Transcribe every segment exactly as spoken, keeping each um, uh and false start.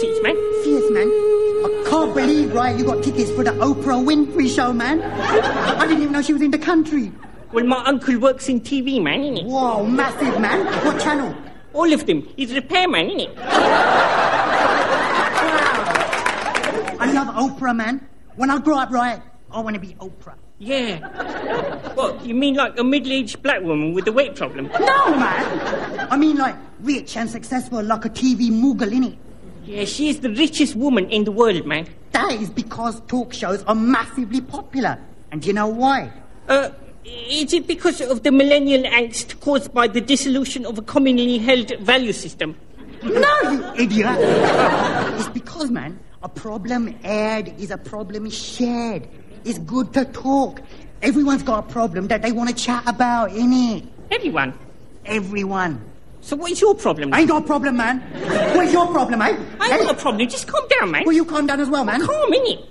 seats, man. Fierce, man. I can't believe, right, you got tickets for the Oprah Winfrey show, man. I didn't even know she was in the country. Well, my uncle works in T V, man, innit? Wow, massive, man. What channel? All of them. He's a repairman, innit? I love Oprah, man. When I grow up, right, I want to be Oprah. Yeah. What, you mean like a middle-aged black woman with a weight problem? No, man. I mean like rich and successful like a T V mogul, innit? Yeah, she is the richest woman in the world, man. That is because talk shows are massively popular. And do you know why? Uh, is it because of the millennial angst caused by the dissolution of a commonly held value system? No, you idiot. It's because, man, a problem aired is a problem shared. It's good to talk. Everyone's got a problem that they want to chat about, innit? Everyone? Everyone. So what is your problem? I ain't got a problem, man. What's your problem, mate? I ain't hey? got a problem. Just calm down, man. Will you calm down as well, man? Calm, innit?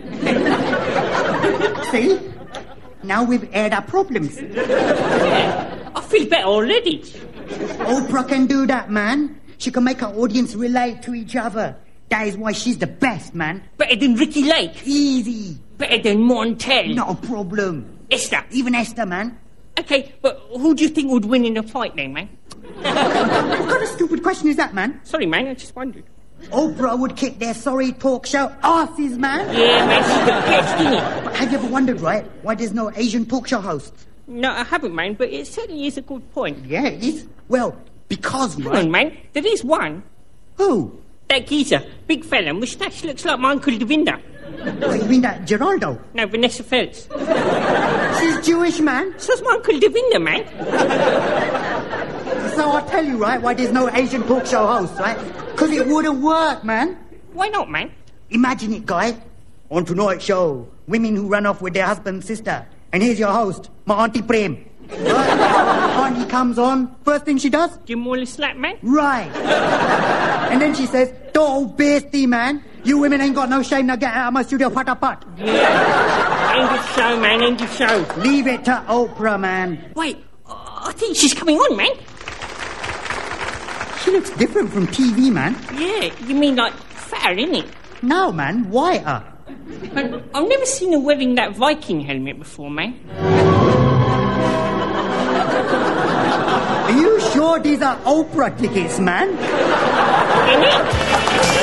See? Now we've aired our problems. Yeah, I feel better already. Oprah can do that, man. She can make her audience relate to each other. That is why she's the best, man. Better than Ricky Lake. Easy. Better than Montel. Not a problem. Esther. Even Esther, man. Okay, but who do you think would win in a fight then, man? What kind of stupid question is that, man? Sorry, man, I just wondered. Oprah would kick their sorry talk show asses, man. Yeah, man, she's the best, innit? But have you ever wondered, right, why there's no Asian talk show hosts? No, I haven't, man, but it certainly is a good point. Yeah, it is. Well, because, Come right... on, man, there is one. Who? That geezer, big fella, moustache looks like my Uncle Devinda. Oh, you mean that Geraldo? No, Vanessa Feltz. She's Jewish, man. So's my Uncle Devinda, man. So I'll tell you, right, why there's no Asian talk show host, right? Because it wouldn't work, man. Why not, man? Imagine it, guy. On tonight's show, women who run off with their husband's sister. And here's your host, my Auntie Prem. Right? Auntie comes on, first thing she does? Give him all a slap, man. Right. And then she says, don't beastie, man. You women ain't got no shame, now get out of my studio, patapat. Yeah. End of show, man, end of show. Leave it to Oprah, man. Wait, I think she's coming on, man. She looks different from T V, man. Yeah, you mean like fatter, innit? No, man, whiter. But I've never seen her wearing that Viking helmet before, man. Are you sure these are Oprah tickets, man? Innit?